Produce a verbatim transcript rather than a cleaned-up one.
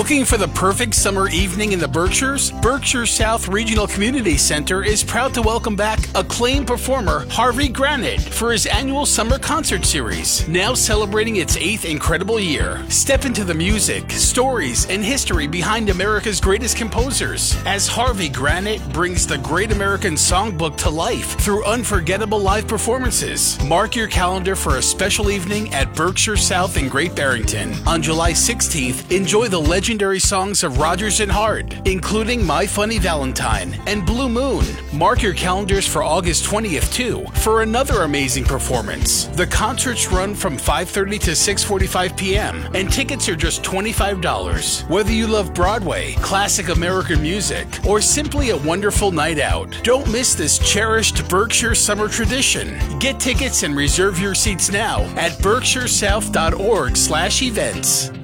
Looking for the perfect summer evening in the Berkshires? Berkshire South Regional Community Center is proud to welcome back acclaimed performer Harvey Granite for his annual summer concert series, now celebrating its eighth incredible year. Step into the music, stories, and history behind America's greatest composers as Harvey Granite brings the Great American Songbook to life through unforgettable live performances. Mark your calendar for a special evening at Berkshire South in Great Barrington. On July sixteenth, enjoy the legendary songs of Rodgers and Hart, including My Funny Valentine and Blue Moon. Mark your calendars for August twentieth, too, for another amazing performance. The concerts run from five thirty to six forty-five p.m., and tickets are just twenty-five dollars. Whether you love Broadway, classic American music, or simply a wonderful night out, don't miss this cherished Berkshire summer tradition. Get tickets and reserve your seats now at berkshire south dot org slash events.